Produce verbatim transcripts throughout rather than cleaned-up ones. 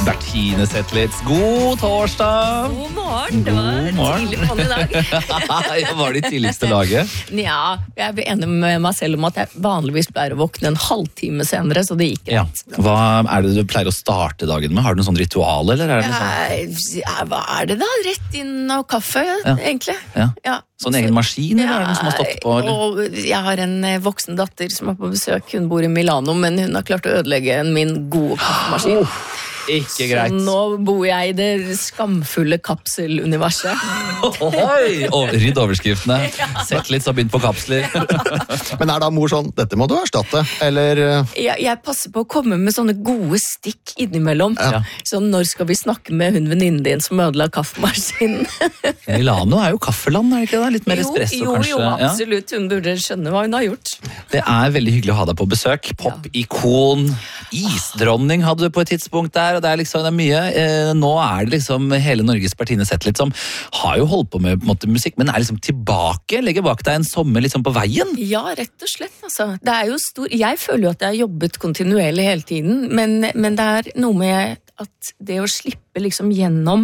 Bertine Zetlitz, god torsdag! God morgen, det var God morgen. tidlig på i dag. Jeg var det tidligste laget. Ja, jeg ble enig med meg selv om at jeg vanligvis pleier å våkne en halvtime senere, så det gikk Ja. rett. Hva er det du pleier å starte dagen med? Har du noen sånn ritual, eller er det sånn? Ja, ja, hva er det da? Rett inn og kaffe, Ja. egentlig. Ja. Ja. Sånn egen maskin, eller er det noen som har stått på? Eller? Og jeg har en eh, voksen datter som er på besøk. Hun bor i Milano, men hun har klart å ødelegge min gode kaffemaskin. Ikke greit. Så nå bor jeg i det skamfulle kapseluniverset. Oi! Og rydd overskriftene. Zetlitz har begynt på kapsler. Men er da mor sånn, dette må du erstatte, eller? Jeg, jeg passer på å komme med sånne gode stikk innimellom. Ja. Så når skal vi snakke med hun venninnen din som ødela kaffemaskinen? Milano er jo kaffeland, er det ikke det? Litt mer espresso, jo, kanskje? jo, jo, Ja. absolutt. Hun burde skjønne hva hun har gjort. Det er veldig hyggelig å ha deg på besøk. Pop-ikon, isdronning hadde du på et tidspunkt der, og det er liksom det er mye. Eh, nå er det liksom hele Norges Bertine Zetlitz som har jo holdt på med på en måte, musikk, men er liksom tilbake, legger bak deg en sommer liksom på veien. Ja, rett og slett. Altså. Det er jo stor... Jeg føler jo at jeg har jobbet kontinuerlig hele tiden, men, men det er noe med at det å slippe liksom gjennom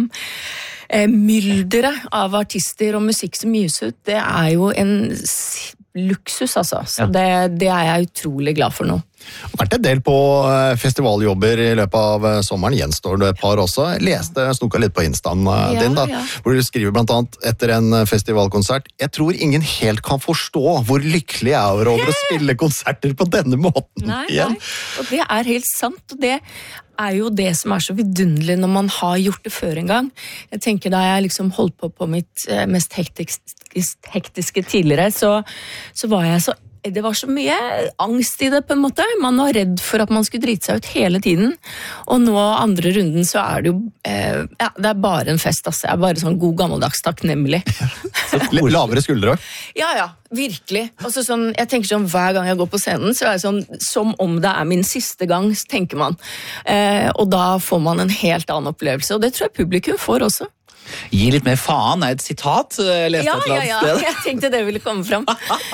eh, mylderet av artister og musikk som gis ut, det er jo en s- luksus, altså. Så Ja. det, det er jeg utrolig glad for nå. Det har vært en del på eh, festivaljobber i løpet av eh, sommeren, gjenstår det et par også. Jeg leste, snoka litt på instaen eh, Ja, din da, ja. hvor du skriver blant annet etter en eh, festivalkonsert: jeg tror ingen helt kan forstå hvor lykkelig jeg er over å spille konserter på denne måten Nei, igjen. nei. Og det er helt sant, og det er jo det som er så vidunderlig når man har gjort det før en gang. Jeg tenker da jeg liksom holdt på på mitt eh, mest hektiske, hektiske tidligere, så, så var jeg så det var så mye angst i det, på en måte. Man var redd for at man skulle drite seg ut hele tiden. Og nå, andre runden, så er det jo eh, ja, det er bare en fest, altså. Jeg er bare sånn god gammeldags takknemlig. Litt lavere skuldre også. Ja, ja, virkelig. Altså, sånn, jeg tenker sånn, hver gang jeg går på scenen, så er det sånn, som om det er min siste gang, tenker man. Eh, og da får man en helt annen opplevelse, og det tror jeg publikum får også. Gi litt mer faen, er et sitat jeg leste Ja, et eller ja, annet ja, sted. jeg tenkte det ville komme fram.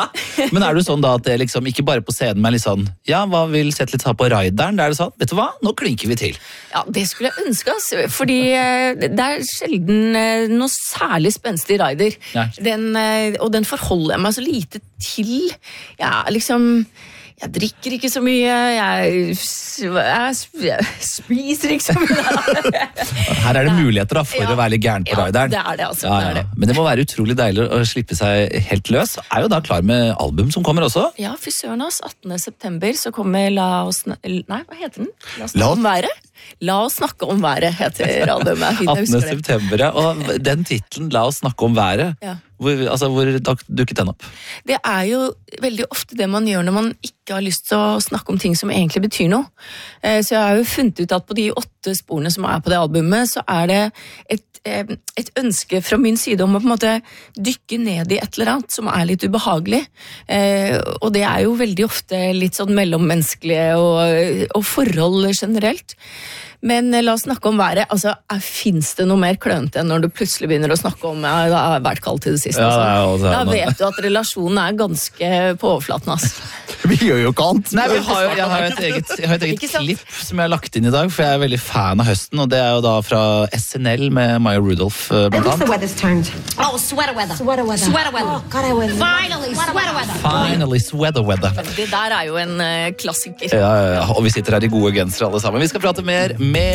Men er du sånn da at det liksom ikke bare på scenen, men litt sånn, ja, hva vil Zetlitz ha på rideren? Det er det sånn, vet du hva, nå klinker vi til. Ja, det skulle jeg ønske, ass, fordi eh, det er sjelden eh, noe særlig spenstig rider. Nei. Den, eh, og den forholder jeg meg så lite til. Ja, liksom... Jeg drikker ikke så mye, jeg, jeg, jeg spiser ikke så mye. Her er det muligheter da, for Ja. å være litt gæren på Ja, rideren. det er det, altså, Ja, det er ja. det. Men det må være utrolig deilig å slippe seg helt løs. Er jo da klar med album som kommer også. Ja, fy søren, ass. attende september så kommer La oss... Nei, hva heter den? La oss La snakke oss- om været. La oss snakke om været, heter albumet. Fint, jeg attende husker det. september, ja. Og den titlen, La oss snakke om været, Ja. hvor, altså, hvor duk- dukket den opp? Det er jo veldig ofte det man gjør når man ikke har lyst til å snakke om ting som egentlig betyr noe. Eh, Så jeg har jo funnet ut at på de åtte sporene som er på det albumet, så er det et, eh, et ønske fra min side om å på en måte dykke ned i et eller annet som er litt ubehagelig. Eh, Og det er jo veldig ofte litt sånn mellommenneskelige og, og forhold generelt. Men eh, la oss snakke om været. Altså, er- finnes det noe mer klønete enn når du plutselig begynner å snakke om ja, det har vært kaldt til det siste? Ja, og sånn? det er jo- det er Da noe- vet du at relasjonen er ganske på overflaten, ass. Vi gjør jo ikke annet. Nei, vi har jo, jeg har jo et eget, jeg har et eget Ikke sant? klipp som jeg har lagt inn i dag, for jeg er veldig fan av høsten, og det er jo da fra S N L med Maya Rudolph, eh, At blant least the annet. weather's turned. Oh, sweater weather. Sweater weather. Sweater weather. Oh, God, I was... Finally, sweater weather. Finally, sweater weather. Det der er jo en eh, klassiker. Ja, ja, ja, og vi sitter her i gode gensere alle sammen. Vi skal prate mer